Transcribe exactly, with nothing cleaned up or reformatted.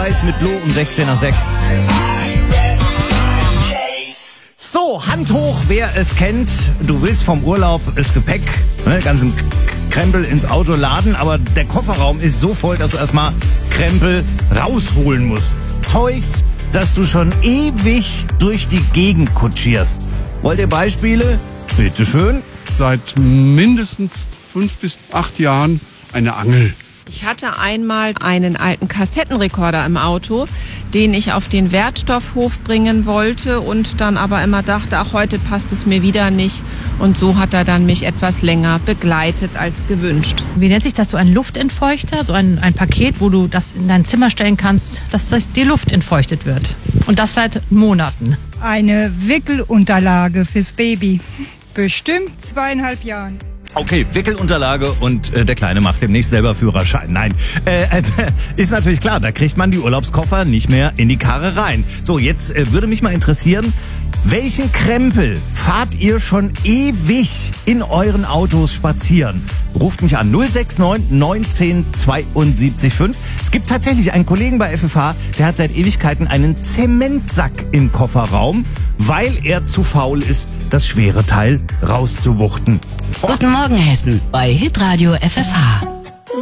Weiß mit Blue um sechzehn nach sechs. So, Hand hoch, wer es kennt. Du willst vom Urlaub das Gepäck, ne, ganzen Krempel ins Auto laden, aber der Kofferraum ist so voll, dass du erstmal Krempel rausholen musst. Zeugs, das du schon ewig durch die Gegend kutschierst. Wollt ihr Beispiele? Bitteschön. Seit mindestens fünf bis acht Jahren eine Angel. Ich hatte einmal einen alten Kassettenrekorder im Auto, den ich auf den Wertstoffhof bringen wollte und dann aber immer dachte, ach, heute passt es mir wieder nicht. Und so hat er dann mich etwas länger begleitet als gewünscht. Wie nennt sich das, so ein Luftentfeuchter, so ein, ein Paket, wo du das in dein Zimmer stellen kannst, dass das, die Luft entfeuchtet wird. Und das seit Monaten. Eine Wickelunterlage fürs Baby. Bestimmt zweieinhalb Jahren. Okay, Wickelunterlage und äh, der Kleine macht demnächst selber Führerschein. Nein, äh, äh, ist natürlich klar, da kriegt man die Urlaubskoffer nicht mehr in die Karre rein. So, jetzt äh, würde mich mal interessieren, welchen Krempel fahrt ihr schon ewig in euren Autos spazieren? Ruft mich an null sechs neun neun eins null zwei sieben fünf. Es gibt tatsächlich einen Kollegen bei F F H, der hat seit Ewigkeiten einen Zementsack im Kofferraum, weil er zu faul ist, das schwere Teil rauszuwuchten. Guten Morgen Hessen bei Hitradio F F H.